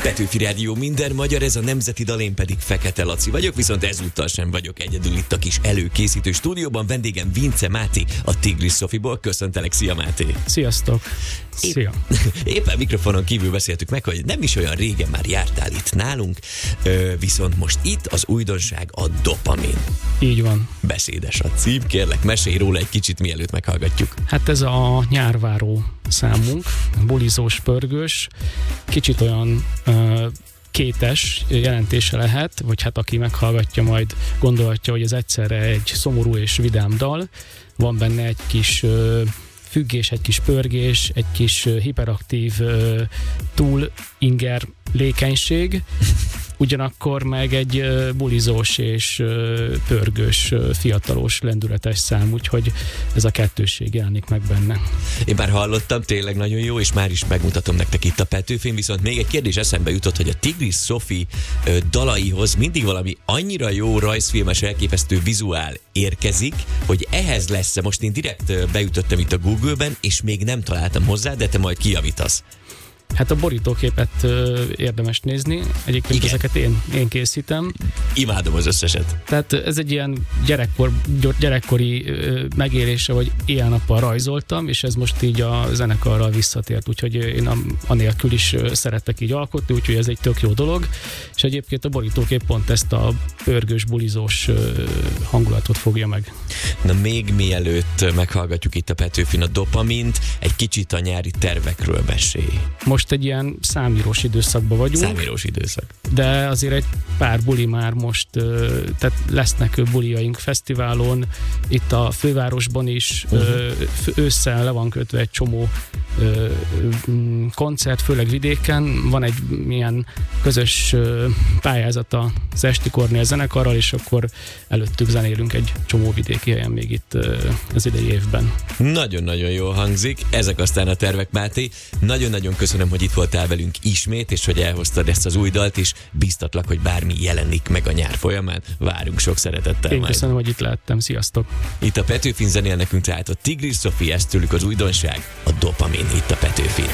Petőfi Rádió, minden magyar, ez a nemzeti dal, én pedig Fekete Laci vagyok, viszont ezúttal sem vagyok egyedül itt a kis előkészítő stúdióban. Vendégem Vince Máté, a Tigris Sofiból. Köszöntelek, szia Máté! Sziasztok! Szia! Éppen mikrofonon kívül beszéltük meg, hogy nem is olyan régen már jártál itt nálunk, viszont most itt az újdonság a dopamin. Így van. Beszédes a cím, kérlek, mesélj róla egy kicsit, mielőtt meghallgatjuk. Hát ez a nyárváró számunk, bulizós, pörgős, kicsit olyan kétes jelentése lehet, vagy hát aki meghallgatja, majd gondolhatja, hogy ez egyszerre egy szomorú és vidám dal. Van benne egy kis függés, egy kis pörgés, egy kis hiperaktív túl inger lékenység, ugyanakkor meg egy bulizós és pörgős, fiatalos, lendületes szám, úgyhogy ez a kettősség jelenik meg benne. Én már hallottam, tényleg nagyon jó, és már is megmutatom nektek itt a Petőfin, viszont még egy kérdés eszembe jutott, hogy a Tigris Sofi dalaihoz mindig valami annyira jó rajzfilmes, elképesztő vizuál érkezik, hogy ehhez lesz. Most én direkt beütöttem itt a Google-ben, és még nem találtam hozzá, de te majd kijavítasz. Hát a borítóképet érdemes nézni. Egyébként igen, ezeket én készítem. Imádom az összeset. Tehát ez egy ilyen gyerekkori megélése, hogy éjjel-nappal rajzoltam, és ez most így a zenekarral visszatért, úgyhogy én anélkül is szeretek így alkotni, úgyhogy ez egy tök jó dolog. És egyébként a borítókép pont ezt a pörgős, bulizós hangulatot fogja meg. Na még mielőtt meghallgatjuk itt a Petőfin a dopamint, egy kicsit a nyári tervekről mesélj. Most egy ilyen számírós időszakban vagyunk. Számírós időszak. De azért egy pár buli már most, tehát lesznek buliaink fesztiválon, itt a fővárosban is, ősszel le van kötve egy csomó koncert, főleg vidéken. Van egy ilyen közös pályázat az Esti Kornél zenekarral, és akkor előttük zenélünk egy csomó vidéki helyen még itt az idei évben. Nagyon-nagyon jól hangzik. Ezek aztán a tervek, Máté. Nagyon-nagyon köszönöm, hogy itt voltál velünk ismét, és hogy elhoztad ezt az új dalt is. Bíztatlak, hogy bármi jelenik meg a nyár folyamán. Várunk sok szeretettel. Én köszönöm, hogy itt lehettem. Sziasztok! Itt a Petőfin zenél nekünk tehát a Tigris Sofi, ez tőlük az újdonság, a dopamin itt a Petőfin.